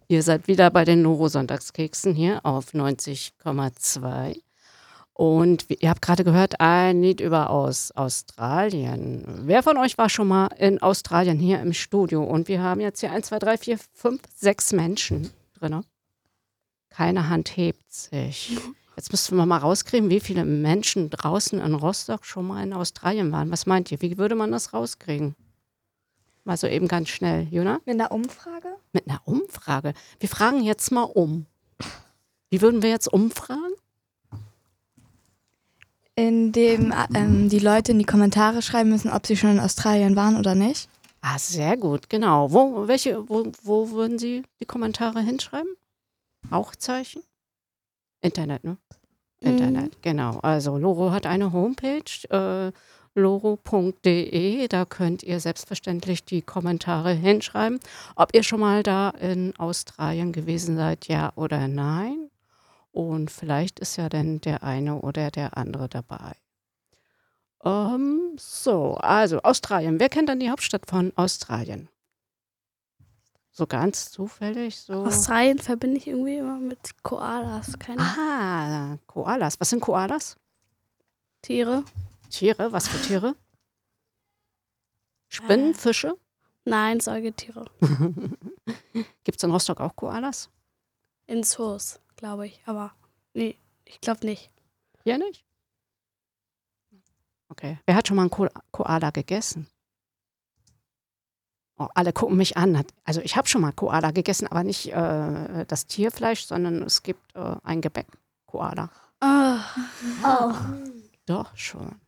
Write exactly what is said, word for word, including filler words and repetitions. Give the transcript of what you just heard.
Ihr seid wieder bei den Noro-Sonntagskeksen hier auf neunzig Komma zwei. Und wie- ihr habt gerade gehört, ein Lied über aus Australien. Wer von euch war schon mal in Australien hier im Studio? Und wir haben jetzt hier eins, zwei, drei, vier, fünf, sechs Menschen drin. Keine Hand hebt sich. Jetzt müssen wir mal rauskriegen, wie viele Menschen draußen in Rostock schon mal in Australien waren. Was meint ihr? Wie würde man das rauskriegen? Mal so eben ganz schnell, Jona? Mit einer Umfrage? Mit einer Umfrage. Wir fragen jetzt mal um. Wie würden wir jetzt umfragen? Indem ähm, die Leute in die Kommentare schreiben müssen, ob sie schon in Australien waren oder nicht. Ah, sehr gut, genau. Wo, welche, wo, wo würden Sie die Kommentare hinschreiben? Rauchzeichen? Internet, ne? Internet, genau. Also Loro hat eine Homepage, äh, loro punkt de. Da könnt ihr selbstverständlich die Kommentare hinschreiben, ob ihr schon mal da in Australien gewesen seid, ja oder nein. Und vielleicht ist ja dann der eine oder der andere dabei. Ähm, so, also Australien. Wer kennt dann die Hauptstadt von Australien? So ganz zufällig, so. Australien verbinde ich irgendwie immer mit Koalas. Keine Ah, Koalas. Was sind Koalas? Tiere. Tiere? Was für Tiere? Spinnen, Äh. Fische? Nein, Säugetiere. Gibt es in Rostock auch Koalas? In Zoos, glaube ich. Aber nee, ich glaube nicht. Hier nicht? Okay. Wer hat schon mal einen Ko Koala gegessen? Oh, alle gucken mich an. Also ich habe schon mal Koala gegessen, aber nicht äh, das Tierfleisch, sondern es gibt äh, ein Gebäck. Koala. Oh. Oh. Doch, schon.